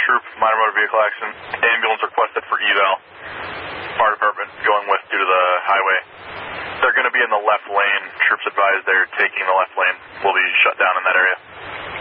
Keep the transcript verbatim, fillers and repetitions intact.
troop, minor motor vehicle accident. Ambulance requested for eval. Fire department going with due to the highway. They're going to be in the left lane. Troops advised they're taking the left lane. Will be shut down in that area.